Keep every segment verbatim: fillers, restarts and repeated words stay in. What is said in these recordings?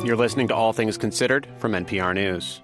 You're listening to All Things Considered from N P R News.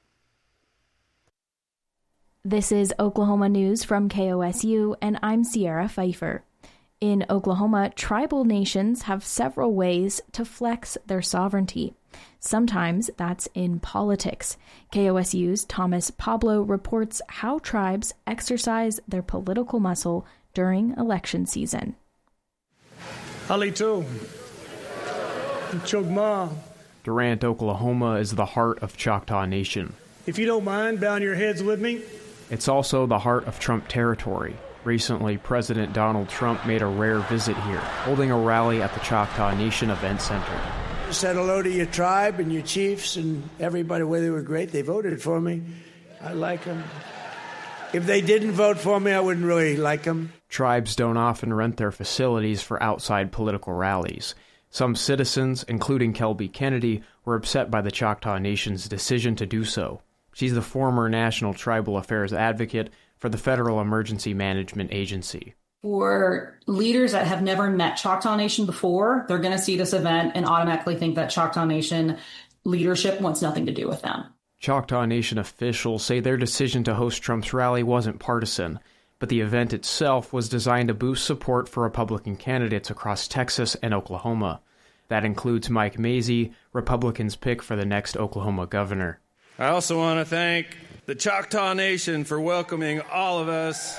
This is Oklahoma News from K O S U, and I'm Sierra Pfeiffer. In Oklahoma, tribal nations have several ways to flex their sovereignty. Sometimes that's in politics. K O S U's Thomas Pablo reports how tribes exercise their political muscle during election season. Halito, Chogma. Durant, Oklahoma is the heart of Choctaw Nation. If you don't mind bowing your heads with me. It's also the heart of Trump territory. Recently, President Donald Trump made a rare visit here, holding a rally at the Choctaw Nation Event Center. Said hello to your tribe and your chiefs and everybody, where they were great. They voted for me. I like them. If they didn't vote for me, I wouldn't really like them. Tribes don't often rent their facilities for outside political rallies. Some citizens, including Kelby Kennedy, were upset by the Choctaw Nation's decision to do so. She's the former National Tribal Affairs Advocate for the Federal Emergency Management Agency. For leaders that have never met Choctaw Nation before, they're going to see this event and automatically think that Choctaw Nation leadership wants nothing to do with them. Choctaw Nation officials say their decision to host Trump's rally wasn't partisan, but the event itself was designed to boost support for Republican candidates across Texas and Oklahoma. That includes Mike Mazzei, Republicans' pick for the next Oklahoma governor. I also want to thank the Choctaw Nation for welcoming all of us.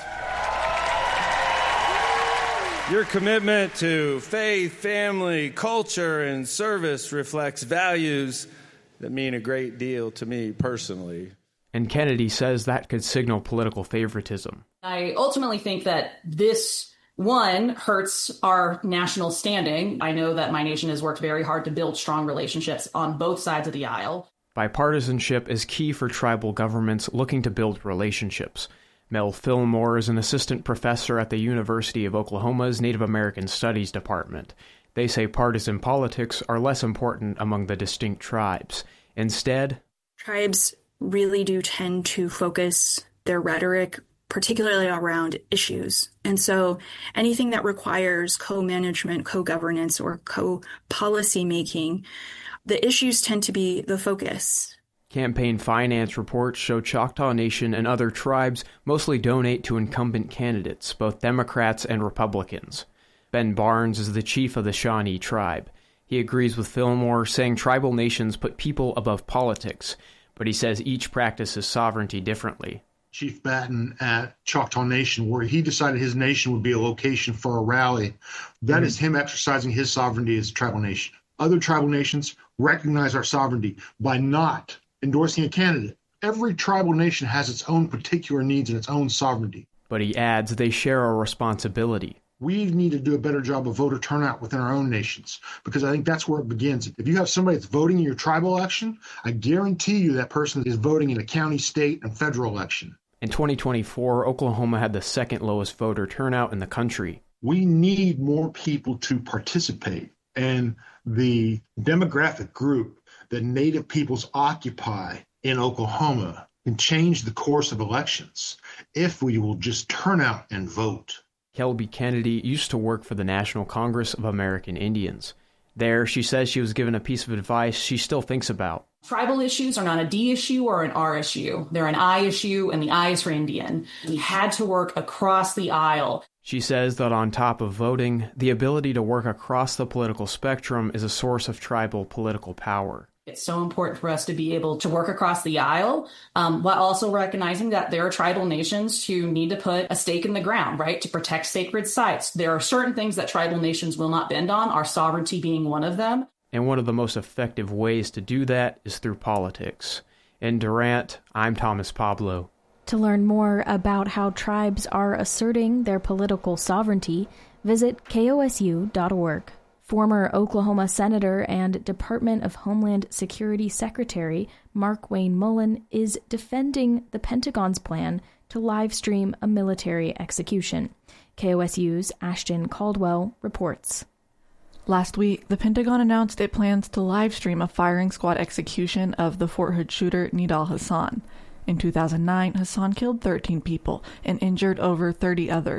Your commitment to faith, family, culture, and service reflects values that mean a great deal to me personally. And Kennedy says that could signal political favoritism. I ultimately think that this, one, hurts our national standing. I know that my nation has worked very hard to build strong relationships on both sides of the aisle. Bipartisanship is key for tribal governments looking to build relationships. Mel Fillmore is an assistant professor at the University of Oklahoma's Native American Studies Department. They say partisan politics are less important among the distinct tribes. Instead, tribes really do tend to focus their rhetoric particularly around issues. And so anything that requires co-management, co-governance, or co-policy making, the issues tend to be the focus. Campaign finance reports show Choctaw Nation and other tribes mostly donate to incumbent candidates, both Democrats and Republicans. Ben Barnes is the chief of the Shawnee tribe. He agrees with Fillmore, saying tribal nations put people above politics, but he says each practices sovereignty differently. Chief Batten at Choctaw Nation, where he decided his nation would be a location for a rally, that mm-hmm. is him exercising his sovereignty as a tribal nation. Other tribal nations recognize our sovereignty by not endorsing a candidate. Every tribal nation has its own particular needs and its own sovereignty. But he adds they share a responsibility. We need to do a better job of voter turnout within our own nations, because I think that's where it begins. If you have somebody that's voting in your tribal election, I guarantee you that person is voting in a county, state, and federal election. In twenty twenty-four, Oklahoma had the second lowest voter turnout in the country. We need more people to participate, and the demographic group that Native peoples occupy in Oklahoma can change the course of elections if we will just turn out and vote. Kelby Kennedy used to work for the National Congress of American Indians. There, she says she was given a piece of advice she still thinks about. Tribal issues are not a D issue or an R issue. They're an I issue, and the I is for Indian. We had to work across the aisle. She says that on top of voting, the ability to work across the political spectrum is a source of tribal political power. It's so important for us to be able to work across the aisle, um, while also recognizing that there are tribal nations who need to put a stake in the ground, right, to protect sacred sites. There are certain things that tribal nations will not bend on, our sovereignty being one of them. And one of the most effective ways to do that is through politics. In Durant, I'm Thomas Pablo. To learn more about how tribes are asserting their political sovereignty, visit K O S U dot org. Former Oklahoma Senator and Department of Homeland Security Secretary Mark Wayne Mullen is defending the Pentagon's plan to live stream a military execution. K O S U's Ashton Caldwell reports. Last week, the Pentagon announced it plans to live stream a firing squad execution of the Fort Hood shooter Nidal Hasan. In two thousand nine, Hasan killed thirteen people and injured over thirty others.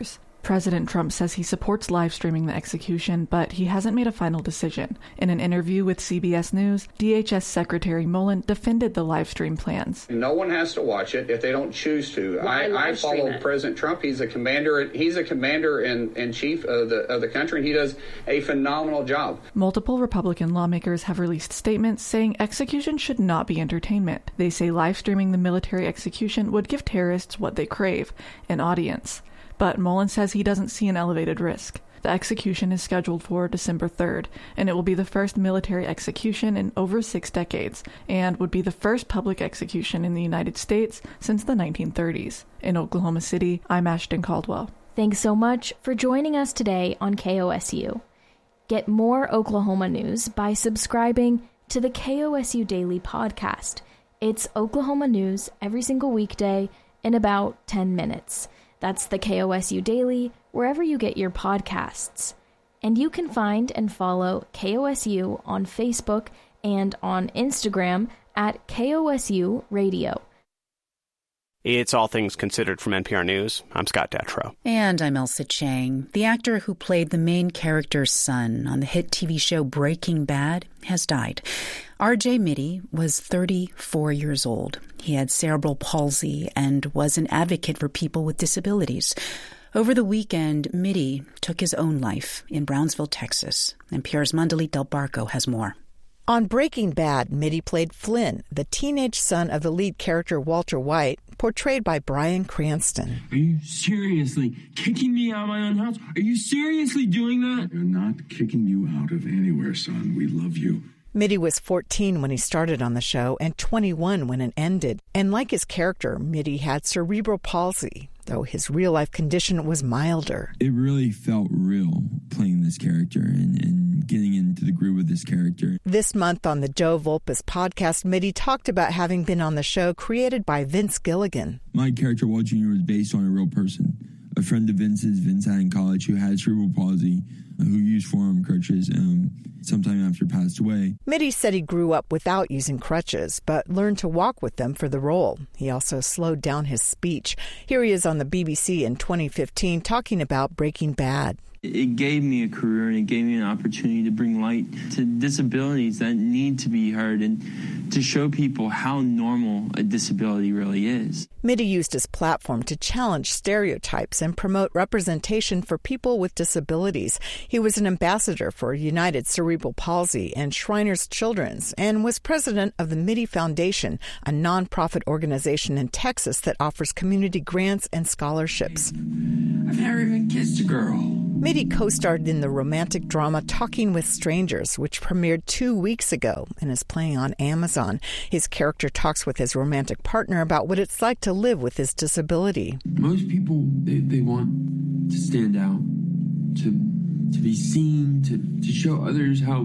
President Trump says he supports live streaming the execution, but he hasn't made a final decision. In an interview with C B S News, D H S Secretary Mullen defended the live stream plans. No one has to watch it if they don't choose to. Why I, I follow it? President Trump. He's a commander. He's a commander and, and chief of the of the country, and he does a phenomenal job. Multiple Republican lawmakers have released statements saying execution should not be entertainment. They say live streaming the military execution would give terrorists what they crave, an audience. But Mullen says he doesn't see an elevated risk. The execution is scheduled for December third, and it will be the first military execution in over six decades, and would be the first public execution in the United States since the nineteen thirties. In Oklahoma City, I'm Ashton Caldwell. Thanks so much for joining us today on K O S U. Get more Oklahoma news by subscribing to the K O S U Daily Podcast. It's Oklahoma news every single weekday in about ten minutes. That's the K O S U Daily, wherever you get your podcasts. And you can find and follow K O S U on Facebook and on Instagram at K O S U Radio. It's All Things Considered from N P R News. I'm Scott Detrow. And I'm Elsa Chang. The actor who played the main character's son on the hit T V show Breaking Bad has died. R J Mitte was thirty-four years old. He had cerebral palsy and was an advocate for people with disabilities. Over the weekend, Mitte took his own life in Brownsville, Texas. N P R's Mandalit Del Barco has more. On Breaking Bad, Mitte played Flynn, the teenage son of the lead character Walter White, portrayed by Bryan Cranston. Are you seriously kicking me out of my own house? Are you seriously doing that? We're not kicking you out of anywhere, son. We love you. Mitte was fourteen when he started on the show and twenty-one when it ended. And like his character, Mitte had cerebral palsy, though his real-life condition was milder. It really felt real playing this character and, and getting into the groove of this character. This month on the Joe Volpes podcast, Mitte talked about having been on the show created by Vince Gilligan. My character, Walt Junior, was based on a real person. A friend of Vince's, Vince had in college, who had cerebral palsy, who used forearm crutches, um, sometime after passed away. Mitte said he grew up without using crutches, but learned to walk with them for the role. He also slowed down his speech. Here he is on the B B C in twenty fifteen talking about Breaking Bad. It gave me a career and it gave me an opportunity to bring light to disabilities that need to be heard and to show people how normal a disability really is. Mitte used his platform to challenge stereotypes and promote representation for people with disabilities. He was an ambassador for United Cerebral Palsy and Shriners Children's and was president of the Mitte Foundation, a nonprofit organization in Texas that offers community grants and scholarships. I've never even kissed a girl. Mitte co-starred in the romantic drama Talking with Strangers, which premiered two weeks ago and is playing on Amazon. His character talks with his romantic partner about what it's like to live with his disability. Most people, they, they want to stand out, to to be seen, to, to show others how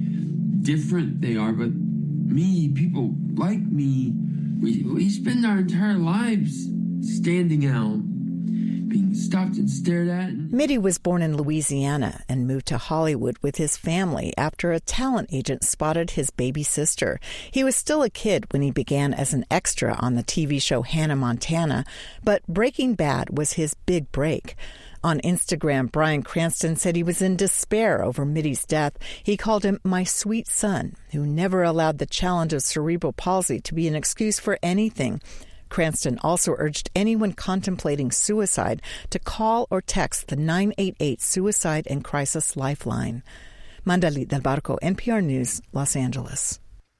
different they are. But me, people like me, we, we spend our entire lives standing out, being stopped and stared at. Mitte was born in Louisiana and moved to Hollywood with his family after a talent agent spotted his baby sister. He was still a kid when he began as an extra on the T V show Hannah Montana, but Breaking Bad was his big break. On Instagram, Bryan Cranston said he was in despair over Mitte's death. He called him my sweet son, who never allowed the challenge of cerebral palsy to be an excuse for anything. Cranston also urged anyone contemplating suicide to call or text the nine eight eight Suicide and Crisis Lifeline. Mandalit Del Barco, N P R News, Los Angeles.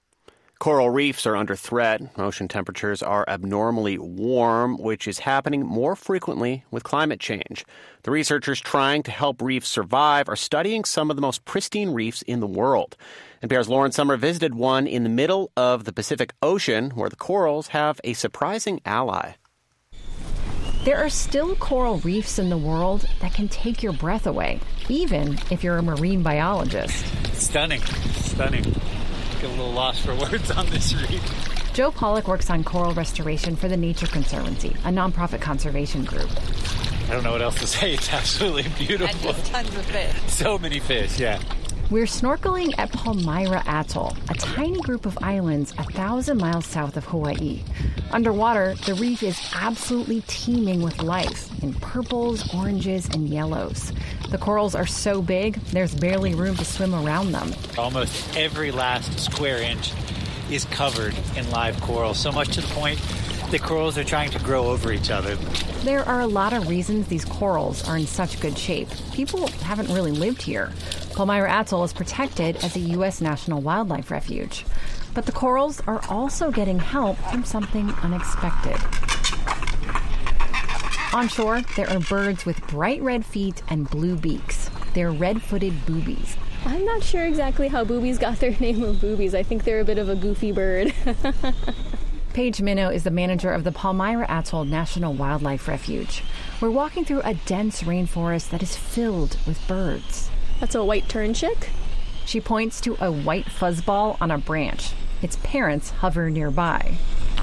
Coral reefs are under threat. Ocean temperatures are abnormally warm, which is happening more frequently with climate change. The researchers trying to help reefs survive are studying some of the most pristine reefs in the world. N P R's Lauren Summer visited one in the middle of the Pacific Ocean, where the corals have a surprising ally. There are still coral reefs in the world that can take your breath away, even if you're a marine biologist. Stunning, stunning. Get a little lost for words on this reef. Joe Pollock works on coral restoration for the Nature Conservancy, a nonprofit conservation group. I don't know what else to say. It's absolutely beautiful. And just tons of fish. So many fish, yeah. We're snorkeling at Palmyra Atoll, a tiny group of islands a thousand miles south of Hawaii. Underwater, the reef is absolutely teeming with life in purples, oranges, and yellows. The corals are so big, there's barely room to swim around them. Almost every last square inch is covered in live coral, so much to the point the corals are trying to grow over each other. There are a lot of reasons these corals are in such good shape. People haven't really lived here. Palmyra Atoll is protected as a U S National Wildlife Refuge. But the corals are also getting help from something unexpected. On shore, there are birds with bright red feet and blue beaks. They're red-footed boobies. I'm not sure exactly how boobies got their name of boobies. I think they're a bit of a goofy bird. Paige Minow is the manager of the Palmyra Atoll National Wildlife Refuge. We're walking through a dense rainforest that is filled with birds. That's a white turnchick? She points to a white fuzzball on a branch. Its parents hover nearby.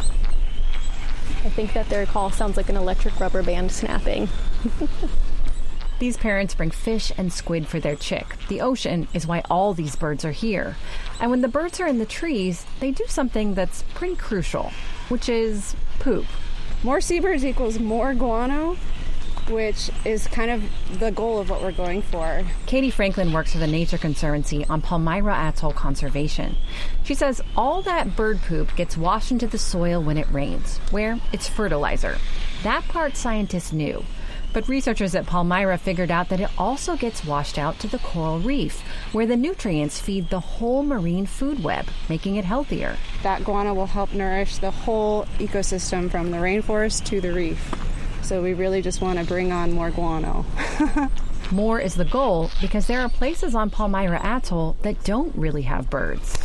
I think that their call sounds like an electric rubber band snapping. These parents bring fish and squid for their chick. The ocean is why all these birds are here. And when the birds are in the trees, they do something that's pretty crucial, which is poop. More seabirds equals more guano, which is kind of the goal of what we're going for. Katie Franklin works for the Nature Conservancy on Palmyra Atoll Conservation. She says all that bird poop gets washed into the soil when it rains, where it's fertilizer. That part scientists knew. But researchers at Palmyra figured out that it also gets washed out to the coral reef, where the nutrients feed the whole marine food web, making it healthier. That guano will help nourish the whole ecosystem from the rainforest to the reef. So we really just want to bring on more guano. More is the goal because there are places on Palmyra Atoll that don't really have birds.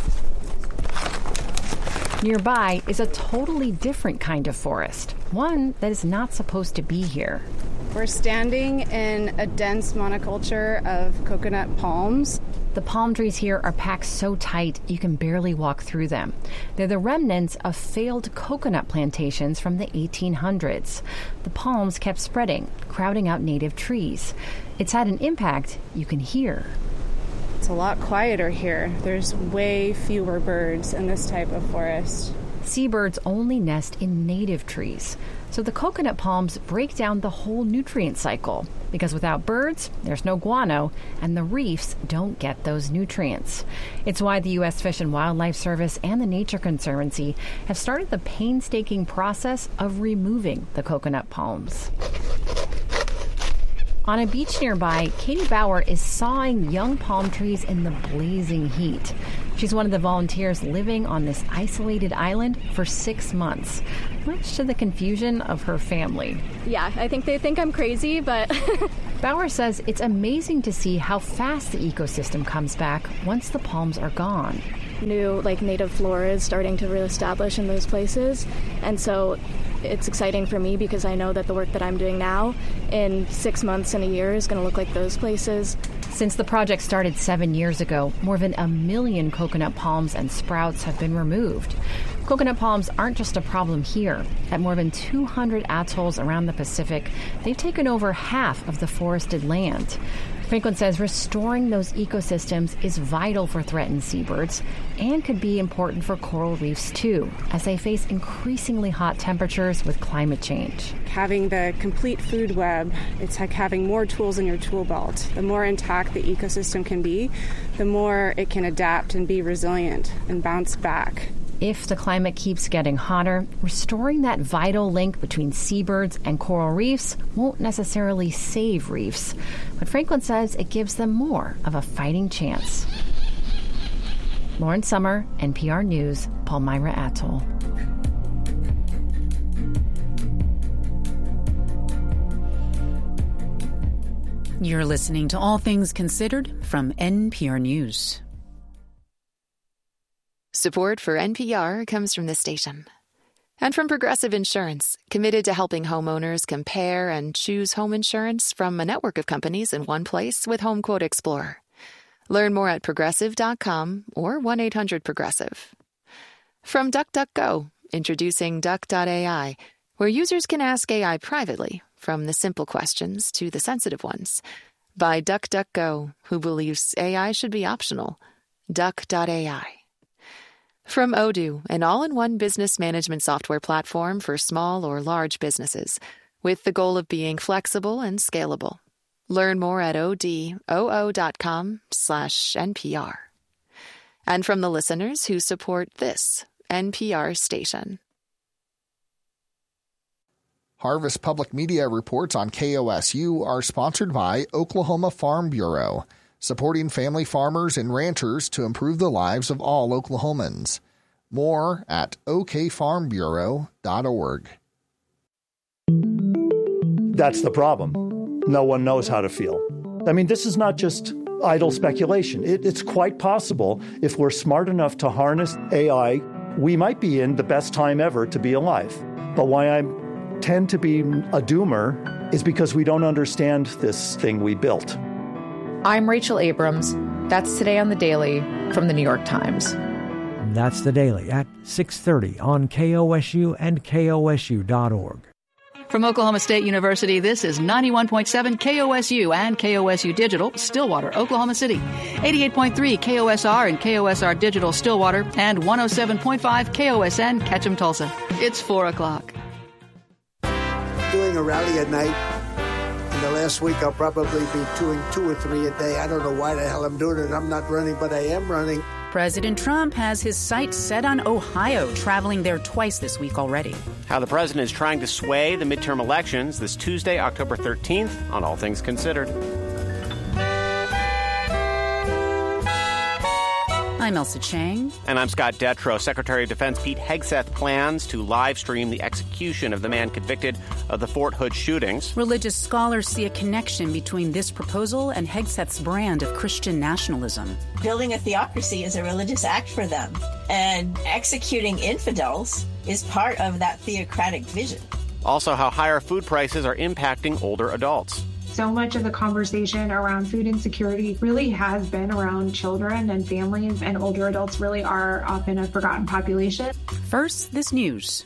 Nearby is a totally different kind of forest, one that is not supposed to be here. We're standing in a dense monoculture of coconut palms. The palm trees here are packed so tight you can barely walk through them. They're the remnants of failed coconut plantations from the eighteen hundreds. The palms kept spreading, crowding out native trees. It's had an impact you can hear. It's a lot quieter here. There's way fewer birds in this type of forest. Seabirds only nest in native trees, so the coconut palms break down the whole nutrient cycle, because without birds, there's no guano, and the reefs don't get those nutrients. It's why the U S Fish and Wildlife Service and the Nature Conservancy have started the painstaking process of removing the coconut palms. On a beach nearby, Katie Bauer is sawing young palm trees in the blazing heat. She's one of the volunteers living on this isolated island for six months, much to the confusion of her family. Yeah, I think they think I'm crazy, but... Bauer says it's amazing to see how fast the ecosystem comes back once the palms are gone. New, like, native flora is starting to reestablish in those places, and so it's exciting for me because I know that the work that I'm doing now in six months and a year is going to look like those places. Since the project started seven years ago, more than a million coconut palms and sprouts have been removed. Coconut palms aren't just a problem here. At more than two hundred atolls around the Pacific, they've taken over half of the forested land. Franklin says restoring those ecosystems is vital for threatened seabirds and could be important for coral reefs too, as they face increasingly hot temperatures with climate change. Having the complete food web, it's like having more tools in your tool belt. The more intact the ecosystem can be, the more it can adapt and be resilient and bounce back. If the climate keeps getting hotter, restoring that vital link between seabirds and coral reefs won't necessarily save reefs, but Franklin says it gives them more of a fighting chance. Lauren Summer, N P R News, Palmyra Atoll. You're listening to All Things Considered from N P R News. Support for N P R comes from this station. And from Progressive Insurance, committed to helping homeowners compare and choose home insurance from a network of companies in one place with Home Quote Explorer. Learn more at progressive dot com or one eight hundred progressive. From DuckDuckGo, introducing Duck dot A I, where users can ask A I privately, from the simple questions to the sensitive ones. By DuckDuckGo, who believes A I should be optional. Duck dot A I. From Odoo, an all-in-one business management software platform for small or large businesses, with the goal of being flexible and scalable. Learn more at odoo.com slash NPR. And from the listeners who support this N P R station. Harvest Public Media reports on K O S U are sponsored by Oklahoma Farm Bureau, supporting family farmers and ranchers to improve the lives of all Oklahomans. More at o k farm bureau dot org. That's the problem. No one knows how to feel. I mean, this is not just idle speculation. It, it's quite possible, if we're smart enough to harness A I, we might be in the best time ever to be alive. But why I tend to be a doomer is because we don't understand this thing we built. I'm Rachel Abrams. That's Today on the Daily from the New York Times. That's The Daily at six thirty on K O S U and K O S U dot org. From Oklahoma State University, this is ninety-one point seven K O S U and K O S U Digital, Stillwater, Oklahoma City. eighty-eight point three K O S R and K O S R Digital, Stillwater, and one oh seven point five K O S N, Ketchum, Tulsa. It's four o'clock. Doing a rally at night. In the last week, I'll probably be doing two or three a day. I don't know why the hell I'm doing it. I'm not running, but I am running. President Trump has his sights set on Ohio, traveling there twice this week already. How the president is trying to sway the midterm elections this Tuesday, October thirteenth, on All Things Considered. I'm Elsa Chang. And I'm Scott Detrow. Secretary of Defense Pete Hegseth plans to live stream the execution of the man convicted of the Fort Hood shootings. Religious scholars see a connection between this proposal and Hegseth's brand of Christian nationalism. Building a theocracy is a religious act for them, and executing infidels is part of that theocratic vision. Also, how higher food prices are impacting older adults. So much of the conversation around food insecurity really has been around children and families, and older adults really are often a forgotten population. First, this news.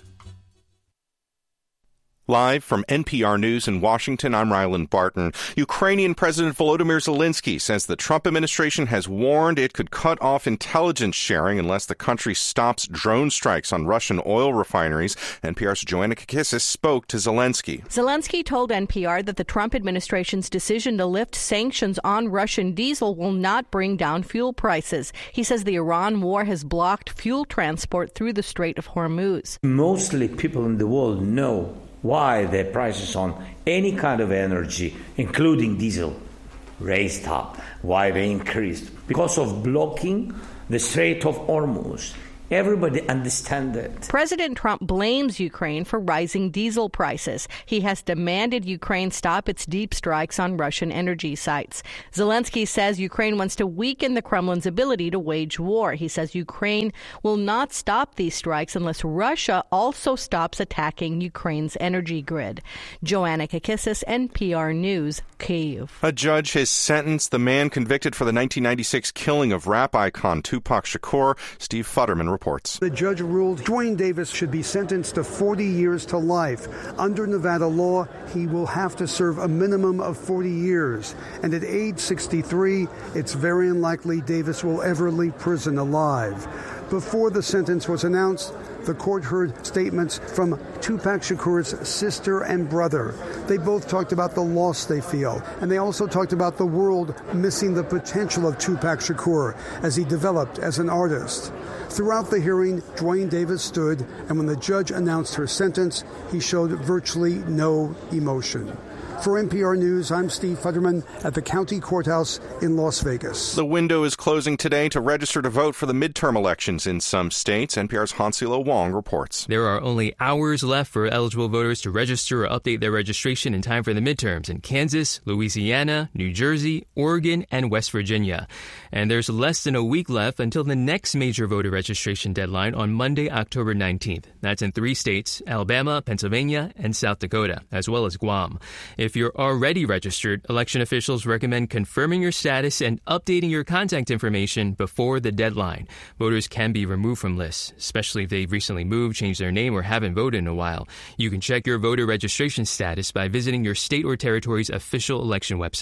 Live from N P R News in Washington, I'm Ryland Barton. Ukrainian President Volodymyr Zelensky says the Trump administration has warned it could cut off intelligence sharing unless the country stops drone strikes on Russian oil refineries. N P R's Joanna Kakissis spoke to Zelensky. Zelensky told N P R that the Trump administration's decision to lift sanctions on Russian diesel will not bring down fuel prices. He says the Iran war has blocked fuel transport through the Strait of Hormuz. Mostly people in the world know why the prices on any kind of energy, including diesel, raised up, why they increased. Because of blocking the Strait of Hormuz. Everybody understands it. President Trump blames Ukraine for rising diesel prices. He has demanded Ukraine stop its deep strikes on Russian energy sites. Zelensky says Ukraine wants to weaken the Kremlin's ability to wage war. He says Ukraine will not stop these strikes unless Russia also stops attacking Ukraine's energy grid. Joanna Kakissis, N P R News, Kyiv. A judge has sentenced the man convicted for the nineteen ninety-six killing of rap icon Tupac Shakur. Steve Futterman reports. The judge ruled Dwayne Davis should be sentenced to forty years to life. Under Nevada law, he will have to serve a minimum of forty years. And at age sixty-three, it's very unlikely Davis will ever leave prison alive. Before the sentence was announced, the court heard statements from Tupac Shakur's sister and brother. They both talked about the loss they feel, and they also talked about the world missing the potential of Tupac Shakur as he developed as an artist. Throughout the hearing, Dwayne Davis stood, and when the judge announced her sentence, he showed virtually no emotion. For N P R News, I'm Steve Futterman at the county courthouse in Las Vegas. The window is closing today to register to vote for the midterm elections in some states. N P R's Hansilo Wong reports. There are only hours left for eligible voters to register or update their registration in time for the midterms in Kansas, Louisiana, New Jersey, Oregon, and West Virginia. And there's less than a week left until the next major voter registration deadline on Monday, October nineteenth. That's in three states, Alabama, Pennsylvania, and South Dakota, as well as Guam. If you're already registered, election officials recommend confirming your status and updating your contact information before the deadline. Voters can be removed from lists, especially if they've recently moved, changed their name, or haven't voted in a while. You can check your voter registration status by visiting your state or territory's official election website.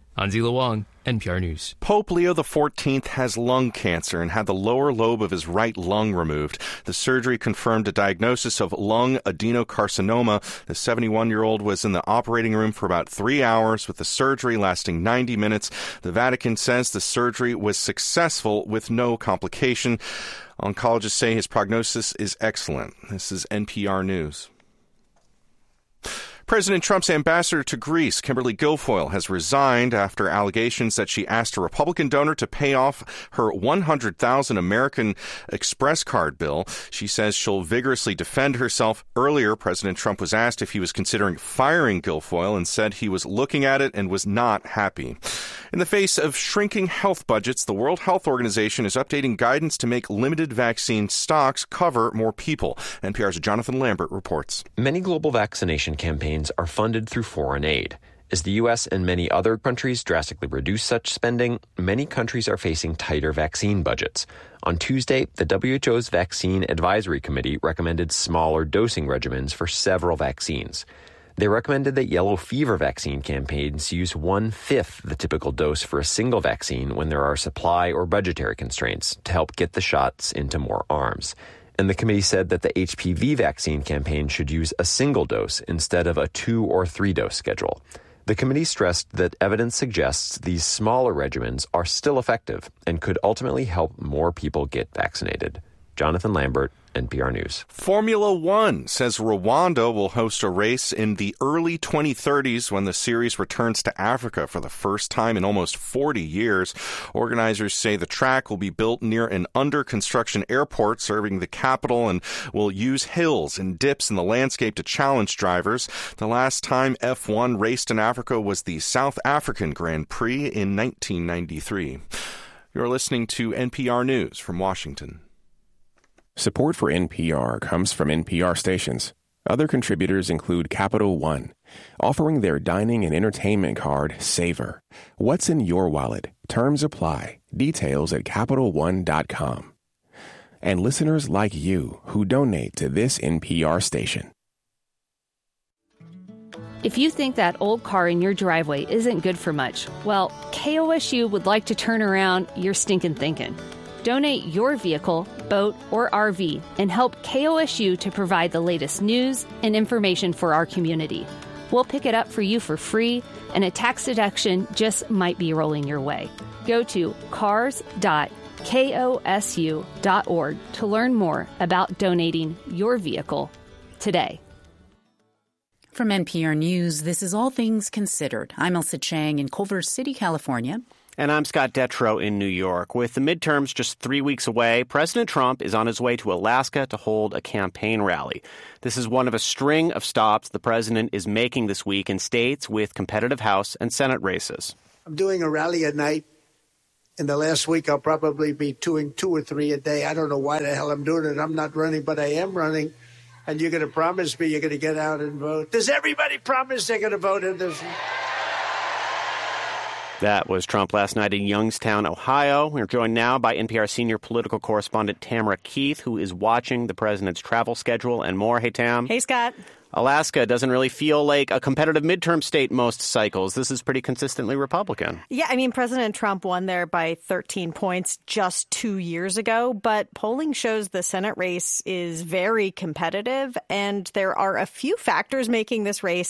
Han Zila Wang, N P R News. Pope Leo the fourteenth has lung cancer and had the lower lobe of his right lung removed. The surgery confirmed a diagnosis of lung adenocarcinoma. The seventy-one-year-old was in the operating room for about three hours, with the surgery lasting ninety minutes. The Vatican says the surgery was successful with no complication. Oncologists say his prognosis is excellent. This is N P R News. President Trump's ambassador to Greece, Kimberly Guilfoyle, has resigned after allegations that she asked a Republican donor to pay off her one hundred thousand dollars American Express card bill. She says she'll vigorously defend herself. Earlier, President Trump was asked if he was considering firing Guilfoyle and said he was looking at it and was not happy. In the face of shrinking health budgets, the World Health Organization is updating guidance to make limited vaccine stocks cover more people. N P R's Jonathan Lambert reports. Many global vaccination campaigns are funded through foreign aid. As the U S and many other countries drastically reduce such spending, many countries are facing tighter vaccine budgets. On Tuesday, the W H O's Vaccine Advisory Committee recommended smaller dosing regimens for several vaccines. They recommended that yellow fever vaccine campaigns use one-fifth the typical dose for a single vaccine when there are supply or budgetary constraints to help get the shots into more arms. And the committee said that the H P V vaccine campaign should use a single dose instead of a two- or three-dose schedule. The committee stressed that evidence suggests these smaller regimens are still effective and could ultimately help more people get vaccinated. Jonathan Lambert, N P R News. Formula One says Rwanda will host a race in the early twenty thirties when the series returns to Africa for the first time in almost forty years. Organizers say the track will be built near an under-construction airport serving the capital and will use hills and dips in the landscape to challenge drivers. The last time F one raced in Africa was the South African Grand Prix in nineteen ninety-three. You're listening to N P R News from Washington. Support for N P R comes from N P R stations. Other contributors include Capital One, offering their dining and entertainment card, Savor. What's in your wallet? Terms apply. Details at Capital One dot com. And listeners like you who donate to this N P R station. If you think that old car in your driveway isn't good for much, well, K O S U would like to turn around your stinking thinking. Donate your vehicle, boat, or R V and help K O S U to provide the latest news and information for our community. We'll pick it up for you for free, and a tax deduction just might be rolling your way. Go to cars dot K O S U dot org to learn more about donating your vehicle today. From N P R News, this is All Things Considered. I'm Elsa Chang in Culver City, California. And I'm Scott Detrow in New York. With the midterms just three weeks away, President Trump is on his way to Alaska to hold a campaign rally. This is one of a string of stops the president is making this week in states with competitive House and Senate races. I'm doing a rally at night. In the last week, I'll probably be doing two or three a day. I don't know why the hell I'm doing it. I'm not running, but I am running. And you're going to promise me you're going to get out and vote. Does everybody promise they're going to vote in this? That was Trump last night in Youngstown, Ohio. We're joined now by N P R senior political correspondent Tamara Keith, who is watching the president's travel schedule and more. Hey, Tam. Hey, Scott. Alaska doesn't really feel like a competitive midterm state most cycles. This is pretty consistently Republican. Yeah, I mean, President Trump won there by thirteen points just two years ago, but polling shows the Senate race is very competitive, and there are a few factors making this race